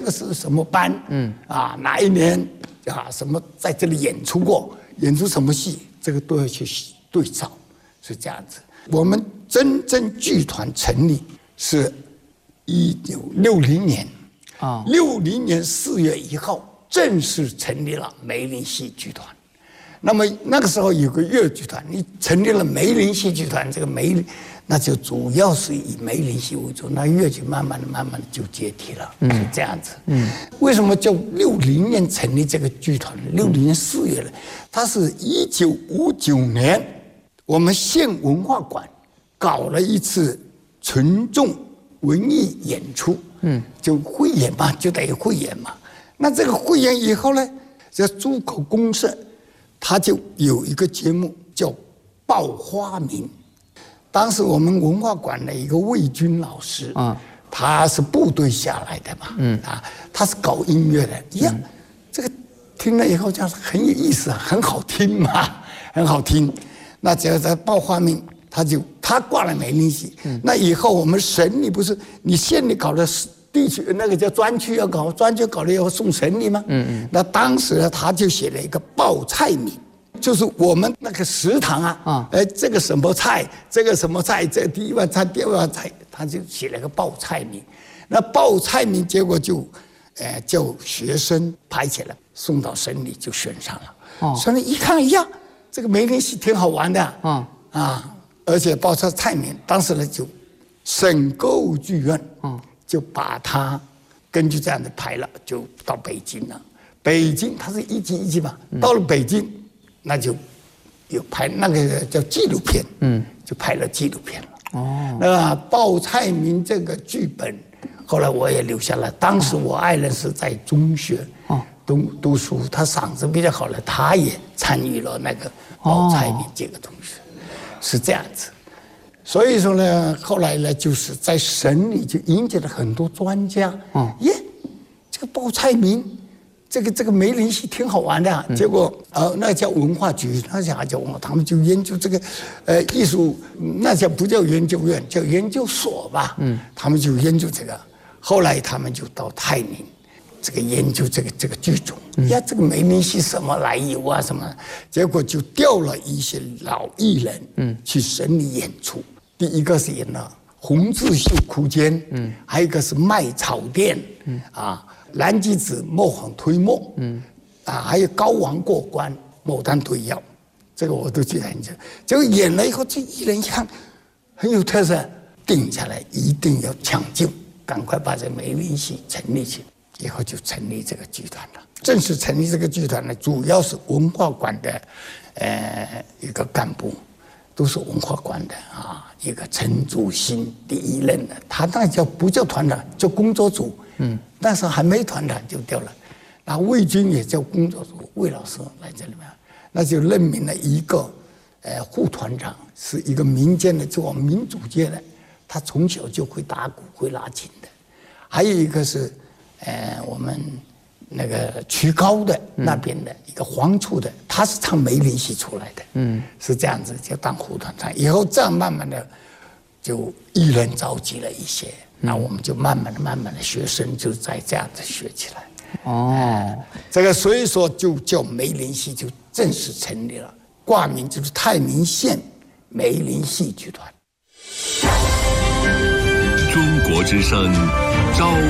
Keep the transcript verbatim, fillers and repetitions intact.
个是什么班，嗯，啊，哪一年啊，什么在这里演出过，演出什么戏，这个都要去对照，是这样子。我们真正剧团成立是一九六零年，啊，六零年四月一号正式成立了梅林戏剧团。那么那个时候有个粤剧团，你成立了梅林戏剧团，这个梅林那就主要是以梅林戏为主，那粤剧慢慢的、慢慢的就接替了，嗯、是这样子。嗯，为什么叫六零年成立这个剧团？六零年四月呢？它是一九五九年，我们县文化馆搞了一次群众文艺演出，嗯，就汇演嘛，就等于汇演嘛。那这个汇演以后呢，在珠口公社。他就有一个节目叫《报花名》，当时我们文化馆的一个魏军老师，啊，他是部队下来的嘛，嗯啊，他是搞音乐的，呀，嗯、这个听了以后就是很有意思，很好听嘛，很好听。那只要在《报花名》，他就他挂了梅林戏，嗯、那以后我们省里不是你县里搞的地区那个叫专区要搞，专区搞了要送省里吗？嗯嗯。那当时呢，他就写了一个报菜名，就是我们那个食堂啊，啊，哎，这个什么菜，这个什么菜，这第一碗菜，第二碗菜，他就写了个报菜名。那报菜名结果就，呃，叫学生拍起来，送到省里就选上了。哦。所以一看呀，这个梅林戏挺好玩的。啊啊，而且报菜菜名，当时呢就省歌舞剧院。嗯。就把它根据这样的排了，就到北京了。北京它是一级一级嘛，到了北京，那就有拍那个叫纪录片，嗯，就拍了纪录片了。哦，那报菜名这个剧本，后来我也留下来。当时我爱人是在中学读读书，他嗓子比较好了，他也参与了那个报菜名这个东西，是这样子。所以说呢，后来呢，就是在省里就引进了很多专家。嗯，耶，这个报菜名，这个这个梅林戏挺好玩的。嗯、结果呃，那叫文化局，那叫叫他们就研究这个，呃，艺术，那叫不叫研究院，叫研究所吧。嗯，他们就研究这个。后来他们就到泰宁，这个研究这个这个剧种。嗯、呀，这个梅林戏什么来由啊什么？结果就调了一些老艺人，嗯，去省里演出。第一个是演了《红字绣哭间》，嗯，还有一个是《卖草店》，嗯，啊，蓝鸡子磨坊推磨，嗯，啊，还有高王过关，牡丹推药，这个我都记得很清。结果演了以后，这艺人一看很有特色，定下来一定要抢救，赶快把这梅林戏成立起，以后就成立这个剧团了。正式成立这个剧团呢，主要是文化馆的，呃，一个干部。都是文化馆的啊，一个陈祖新第一任的，他那叫不叫团长，叫工作组。嗯，那时候还没团长就调了。那魏军也叫工作组，魏老师来这里面，那就任命了一个，呃，副团长，是一个民间的，就我们民主界的，他从小就会打鼓会拉琴的。还有一个是，呃，我们那个曲高的那边的一个黄处的，他是唱梅林戏出来的，嗯，是这样子就当副团长。以后这样慢慢的就艺人召集了一些，那我们就慢慢的、慢慢的学生就在这样子学起来。哦，这个所以说就叫梅林戏就正式成立了，挂名就是泰宁县梅林戏剧团。 中国之声，朝